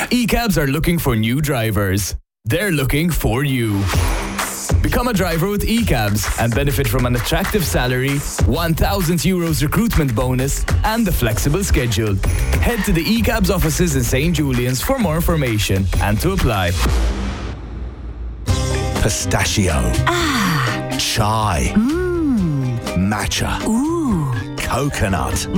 ECABs are looking for new drivers. They're looking for you. Become a driver with ECABs and benefit from an attractive salary, €1,000 recruitment bonus, and a flexible schedule. Head to the ECABs offices in St. Julian's for more information and to apply. Pistachio. Chai. Matcha. Coconut.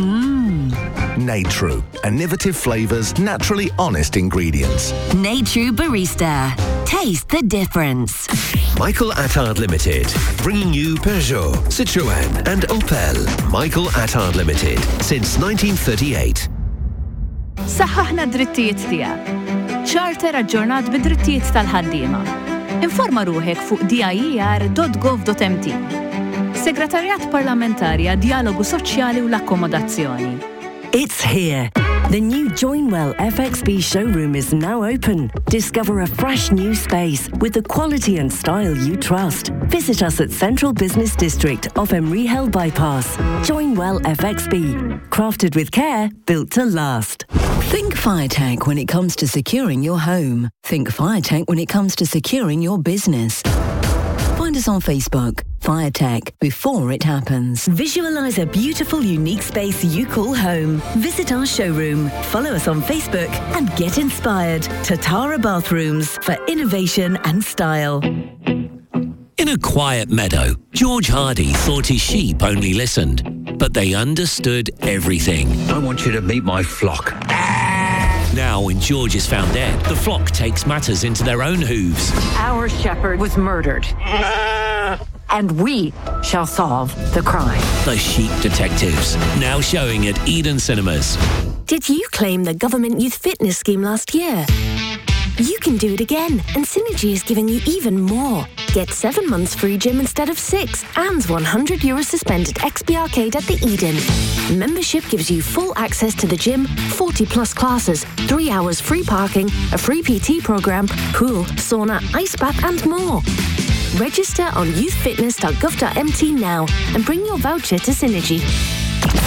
Natru. Innovative flavours, naturally honest ingredients. Natru Barista. Taste the difference. Michael Attard Limited, bringing you Peugeot, Citroën and Opel. Michael Attard Limited, since 1938. Saħħaħna d-drittijiet tiegħek. Charter aġġornat bid-drittijiet tal-ħaddiema. Informa ruħek fuq dir.gov.mt. Segretarjat Parlamentarja Dialogu Soċjali u l-Akkomodazzjoni. It's here. The new Joinwell FXB showroom is now open. Discover a fresh new space with the quality and style you trust. Visit us at Central Business District off Emery Hill Bypass. Joinwell FXB. Crafted with care, built to last. Think FireTech when it comes to securing your home. Think FireTech when it comes to securing your business. Find us on Facebook. FireTech, before it happens. Visualize a beautiful, unique space you call home. Visit our showroom, follow us on Facebook, and get inspired. Tatara Bathrooms for innovation and style. In a quiet meadow, George Hardy thought his sheep only listened, but they understood everything. I want you to meet my flock. Now, when George is found dead, the flock takes matters into their own hooves. Our shepherd was murdered. And we shall solve the crime. The Sheep Detectives, now showing at Eden Cinemas. Did you claim the Government Youth Fitness Scheme last year? You can do it again, and Synergy is giving you even more. Get 7 months free gym instead of 6, and €100 suspended XP Arcade at the Eden. Membership gives you full access to the gym, 40+ classes, 3 hours free parking, a free PT program, pool, sauna, ice bath, and more. Register on youthfitness.gov.mt now and bring your voucher to Synergy.